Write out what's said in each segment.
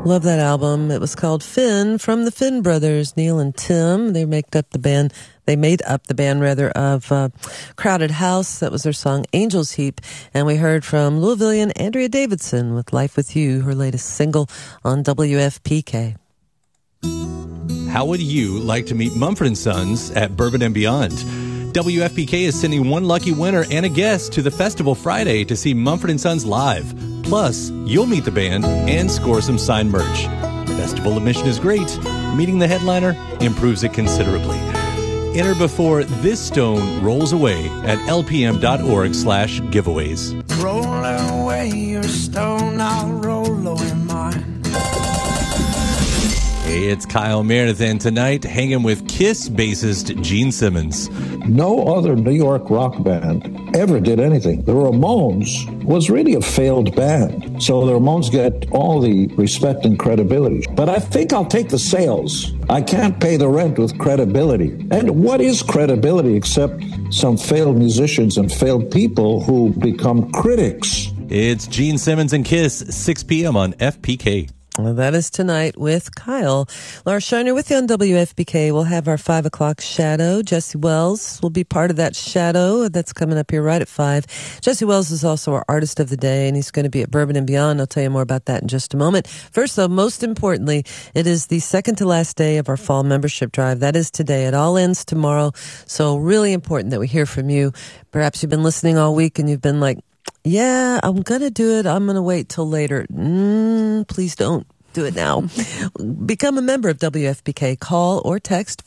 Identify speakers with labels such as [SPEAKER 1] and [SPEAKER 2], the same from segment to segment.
[SPEAKER 1] Love that album. It was called Finn, from the Finn brothers, Neil and Tim. They made up the band of Crowded House. That was their song Angel's Heap. And we heard from Louisvillian Andrea Davidson with Life With You, her latest single on WFPK.
[SPEAKER 2] How would you like to meet Mumford & Sons at Bourbon and Beyond? WFPK is sending one lucky winner and a guest to the festival Friday to see Mumford & Sons live. Plus, you'll meet the band and score some signed merch. Festival admission is great. Meeting the headliner improves it considerably. Enter before this stone rolls away at lpm.org/giveaways.
[SPEAKER 3] Roll away your stone, I'll roll away mine.
[SPEAKER 2] Hey, it's Kyle Meredith, and tonight hanging with Kiss bassist Gene Simmons.
[SPEAKER 4] No other New York rock band ever did anything. The Ramones was really a failed band, so the Ramones get all the respect and credibility. But I think I'll take the sales. I can't pay the rent with credibility. And what is credibility except some failed musicians and failed people who become critics?
[SPEAKER 2] It's Gene Simmons and Kiss, 6 p.m. on FPK.
[SPEAKER 1] Well, that is tonight with Kyle. Laura Shiner with you on WFPK. We'll have our 5 o'clock shadow. Jesse Wells will be part of that shadow. That's coming up here right at 5. Jesse Wells is also our artist of the day, and he's going to be at Bourbon and Beyond. I'll tell you more about that in just a moment. First, though, most importantly, it is the second to last day of our fall membership drive. That is today. It all ends tomorrow. So really important that we hear from you. Perhaps you've been listening all week and you've been like, yeah, I'm going to do it. I'm going to wait till later. Please don't do it now. Become a member of WFPK. Call or text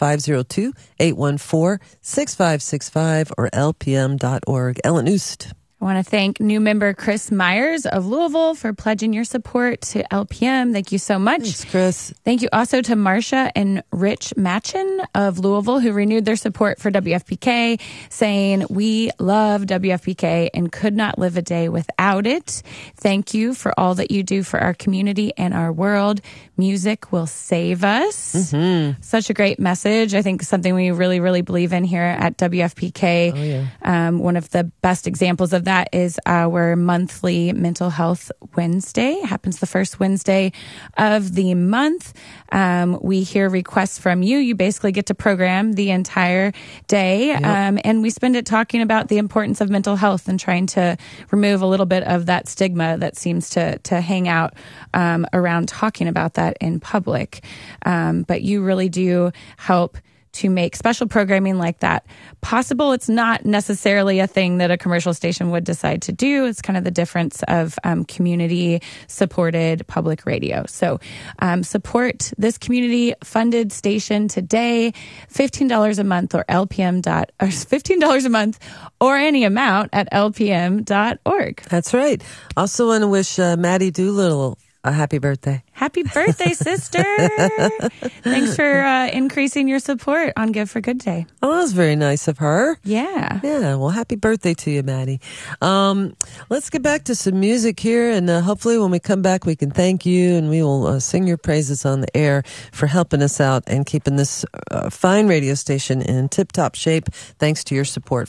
[SPEAKER 1] 502-814-6565 or lpm.org. Ellen Oost.
[SPEAKER 5] I want to thank new member Chris Myers of Louisville for pledging your support to LPM. Thank you so much.
[SPEAKER 1] Thanks, Chris.
[SPEAKER 5] Thank you also to Marcia and Rich Machin of Louisville, who renewed their support for WFPK, saying, "We love WFPK and could not live a day without it. Thank you for all that you do for our community and our world. Music will save us." Mm-hmm. Such a great message. I think something we really, really believe in here at WFPK.
[SPEAKER 1] Oh, yeah.
[SPEAKER 5] One of the best examples of that is our monthly Mental Health Wednesday. It happens the first Wednesday of the month. We hear requests from you. You basically get to program the entire day. Yep. And we spend it talking about the importance of mental health and trying to remove a little bit of that stigma that seems to hang out around talking about that in public. But you really do help to make special programming like that possible. It's not necessarily a thing that a commercial station would decide to do. It's kind of the difference of community-supported public radio. So support this community-funded station today. $15 a month or $15 a month or any amount at lpm.org.
[SPEAKER 1] That's right. Also want to wish Maddie Doolittle a happy birthday.
[SPEAKER 5] Happy birthday, sister. Thanks for increasing your support on Give for Good Day.
[SPEAKER 1] Oh, that was very nice of her.
[SPEAKER 5] Yeah.
[SPEAKER 1] Yeah, well, happy birthday to you, Maddie. Let's get back to some music here, and hopefully when we come back, we can thank you, and we will sing your praises on the air for helping us out and keeping this fine radio station in tip-top shape, thanks to your support.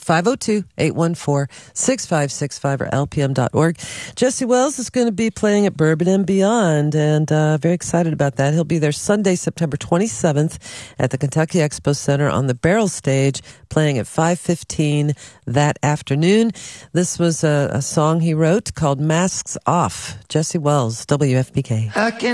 [SPEAKER 1] 502-814-6565 or lpm.org. Jesse Wells is going to be playing at Bourbon and Beyond, and very excited about that. He'll be there Sunday, September 27th at the Kentucky Expo Center on the Barrel Stage, playing at 5:15 that afternoon. This was a song he wrote called Masks Off. Jesse Wells, WFPK.
[SPEAKER 3] I can